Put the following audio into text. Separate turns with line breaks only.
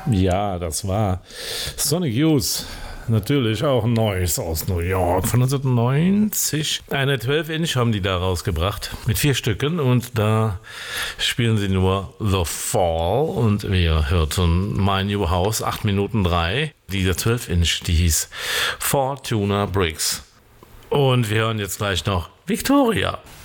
Ja, das war Sonic Youth. Natürlich auch Neues aus New York von 1990. Eine 12-Inch haben die da rausgebracht mit 4 Stücken und da spielen sie nur The Fall und wir hörten My New House 8 Minuten 3. Diese 12-Inch, die hieß Fortuna Bricks. Und wir hören jetzt gleich noch Victoria.